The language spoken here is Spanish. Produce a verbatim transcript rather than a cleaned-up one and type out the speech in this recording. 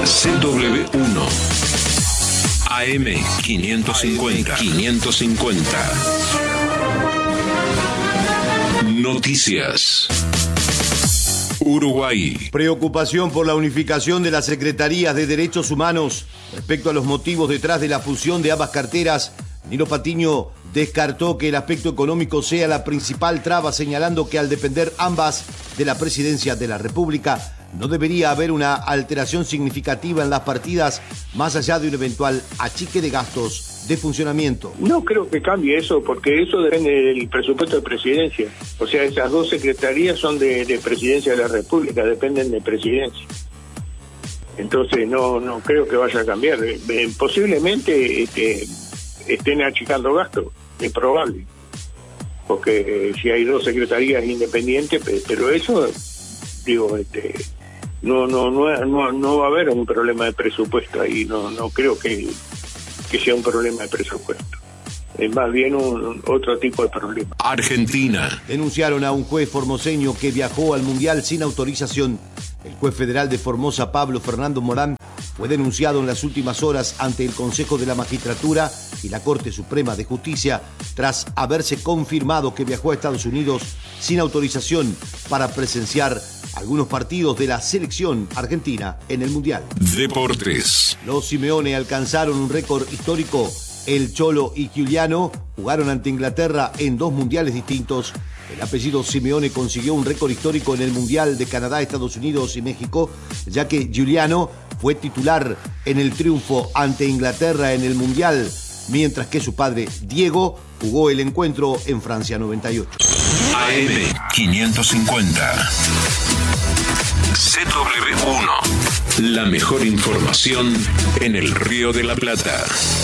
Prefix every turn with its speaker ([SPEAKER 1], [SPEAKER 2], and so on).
[SPEAKER 1] C W uno. A M quinientos cincuenta. quinientos cincuenta. Noticias. Uruguay.
[SPEAKER 2] Preocupación por la unificación de las Secretarías de Derechos Humanos. Respecto a los motivos detrás de la fusión de ambas carteras, Nilo Patiño descartó que el aspecto económico sea la principal traba, señalando que al depender ambas de la Presidencia de la República, no debería haber una alteración significativa en las partidas, más allá de un eventual achique de gastos de funcionamiento.
[SPEAKER 3] No creo que cambie eso, porque eso depende del presupuesto de Presidencia. O sea, esas dos secretarías son de, de Presidencia de la República, dependen de Presidencia. Entonces no no creo que vaya a cambiar. Eh, posiblemente este, estén achicando gastos, es probable. Porque eh, si hay dos secretarías independientes, pero eso, digo, este, no no no no no va a haber un problema de presupuesto ahí, no no creo que, que sea un problema de presupuesto. Es más bien un, otro tipo de problema.
[SPEAKER 1] Argentina.
[SPEAKER 2] Denunciaron a un juez formoseño que viajó al Mundial sin autorización. El juez federal de Formosa, Pablo Fernando Morán, fue denunciado en las últimas horas ante el Consejo de la Magistratura y la Corte Suprema de Justicia tras haberse confirmado que viajó a Estados Unidos sin autorización para presenciar algunos partidos de la selección argentina en el Mundial.
[SPEAKER 1] Deportes.
[SPEAKER 2] Los Simeone alcanzaron un récord histórico. El Cholo y Giuliano jugaron ante Inglaterra en dos mundiales distintos. El apellido Simeone consiguió un récord histórico en el Mundial de Canadá, Estados Unidos y México, ya que Giuliano fue titular en el triunfo ante Inglaterra en el Mundial, mientras que su padre, Diego, jugó el encuentro en Francia noventa y ocho.
[SPEAKER 1] A M quinientos cincuenta. C W uno. La mejor información en el Río de la Plata.